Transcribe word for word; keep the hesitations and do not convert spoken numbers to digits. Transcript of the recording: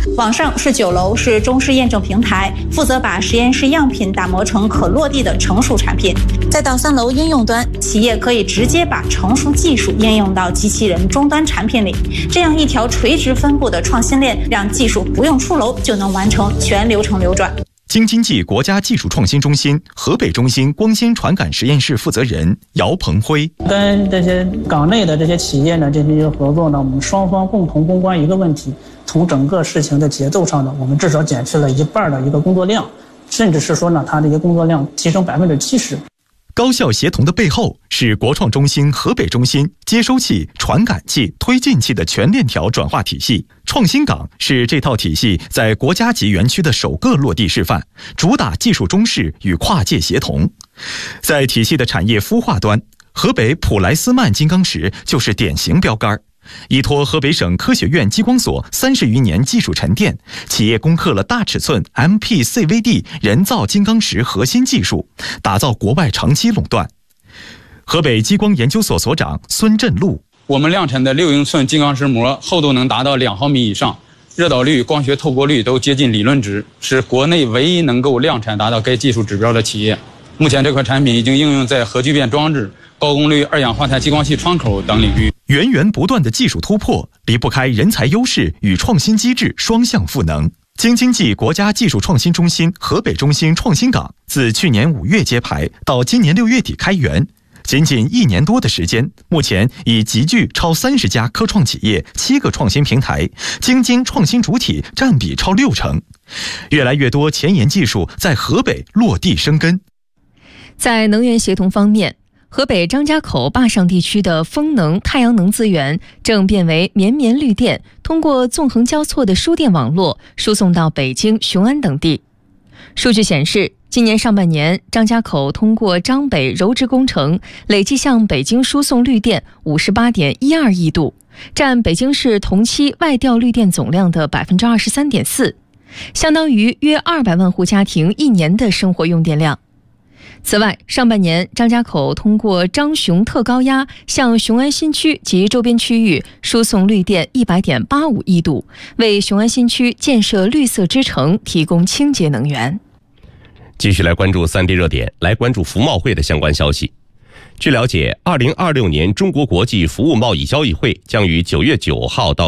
往上是九楼，是中试验证平台，负责把实验室样品打磨成可落地的成熟产品。再到三楼应用端，企业可以直接把成熟技术应用到机器人终端产品里，这样一条垂直分布的创新链，让技术不用出楼就能完成全流程流转。 京津冀国家技术创新中心河北中心光纤传感实验室负责人姚鹏辉： 跟这些港内的这些企业呢，这些合作呢，我们双方共同攻关一个问题，从整个事情的节奏上呢，我们至少减去了一半的一个工作量，甚至是说呢，它这个工作量提升百分之七十。 高效协同的背后是国创中心河北中心接收器、传感器、推进器的全链条转化体系。创新港是这套体系在国家级园区的首个落地示范，主打技术中试与跨界协同。在体系的产业孵化端，河北普莱斯曼金刚石就是典型标杆。依托河北省科学院激光所三十余年技术沉淀，企业攻克了大尺寸 M P C V D 人造金刚石核心技术，打造国外长期垄断。河北激光研究所所长孙振禄： 我们量产的六英寸金刚石膜厚度能达到两毫米以上，热导率、光学透过率都接近理论值，是国内唯一能够量产达到该技术指标的企业。目前这款产品已经应用在核聚变装置、高功率二氧化碳激光器窗口等领域。 源源不断的技术突破离不开人才优势与创新机制双向赋能。京津冀国家技术创新中心河北中心创新港自去年五月揭牌到今年六月底开园，仅仅一年多的时间，目前已集聚超三十家科创企业，七个创新平台，京津创新主体占比超六成。越来越多前沿技术在河北落地生根。 在能源协同方面，河北张家口坝上地区的风能、太阳能资源正变为绵绵绿电，通过纵横交错的输电网络输送到北京、雄安等地。数据显示，今年上半年，张家口通过张北柔直工程，累计向北京输送绿电 五十八点一二亿度，占北京市同期外调绿电总量的 百分之二十三点四， 相当于约二百万户家庭一年的生活用电量。此外，上半年张家口通过张雄特高压向雄安新区及周边区域输送绿电 一百点八五亿度，为雄安新区建设绿色之城提供清洁能源。 继续来关注三 D 热点，来关注服贸会的相关消息。据了解，二零二六年中国国际服务贸易交易会将于九月九号到